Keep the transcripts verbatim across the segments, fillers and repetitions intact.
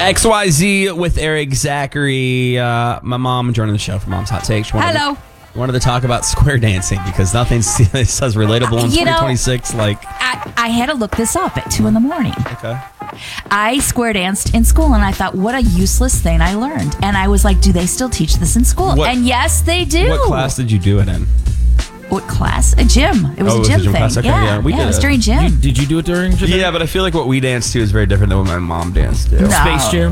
X Y Z with Eric Zachary. Uh, my mom joining the show for Mom's Hot Takes. Hello. To, wanted to talk about square dancing because nothing says relatable in You know, twenty twenty-six. Like, I, I had to look this up at two in the morning. okay. I square danced in school, and I thought, what a useless thing I learned. And I was like, do they still teach this in school? What- and yes, they do. What class did you do it in? What class? A gym. It was Oh, it a was gym a gym thing. class. Okay, yeah, yeah, we yeah, did it was it. during gym. You, did you do it during gym? Yeah, but I feel like what we danced to is very different than what my mom danced to. No. Space Jam?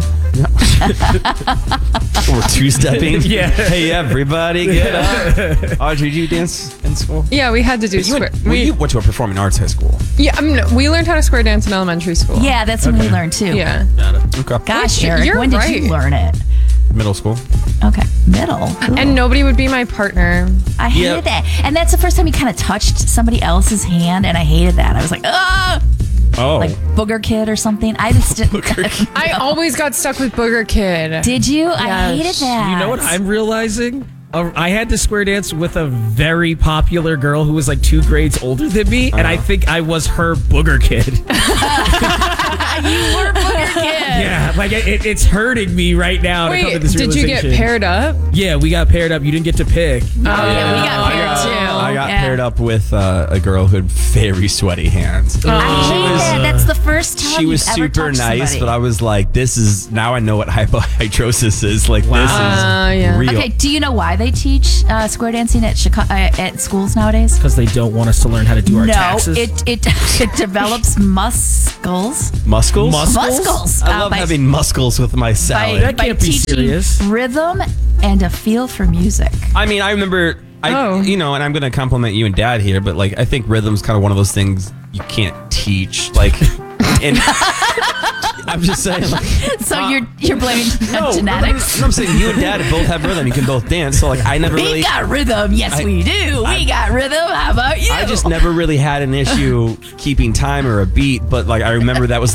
We're two-stepping. Yeah. Hey, everybody, get up. Audrey, did you dance in school? Yeah, we had to do You square. went, well, we, you went to a performing arts high school. yeah, I mean, we learned how to square dance in elementary school. Yeah, that's when we Okay. learned too. Yeah. Got it. Okay. Gosh, Wait, Eric, you're when did right. you learn it? Middle school. Okay, middle. Cool. And nobody would be my partner. I hated Yeah. that. And that's the first time you kind of touched somebody else's hand, and I hated that. I was like, ah, Oh. like Booger Kid or something. I just didn't. I always got stuck with Booger Kid. Did you? I Yes. hated that. You know what I'm realizing? Uh, I had to square dance with a very popular girl who was like two grades older than me, and I think I was her booger kid. You were Booger Kid. Yeah, like it, it- it's hurting me right now to come to Wait, this did you get realization. paired up? Yeah, we got paired up. You didn't get to pick. Oh, yeah, we got I paired got, too. I got Yeah. paired up with uh, a girl who had very sweaty hands. I hate that. That's the first time She was you've ever super touched nice, somebody. but I was like, this is, now I know what hypohidrosis is. Like, Wow. this is Uh, yeah. real. Okay, do you know why they teach uh, square dancing at Chicago, uh, at schools nowadays? Because they don't want us to learn how to do our no, taxes. it it it develops muscles. Muscles? Mus- Muscles. I uh, love by, having muscles with my by, salad. That by can't be teaching serious. rhythm and a feel for music. I mean, I remember, I, Oh. you know, and I'm going to compliment you and Dad here, but like, I think rhythm's kind of one of those things you can't teach. Like, and I'm just saying, like, So you're you're blaming no, genetics. no, I'm saying you and Dad both have rhythm. You can both dance. So like, I never We really, got rhythm. Yes, I- we do. We I- got rhythm. How about you? I just never really had an issue keeping time or a beat. But like, I remember that was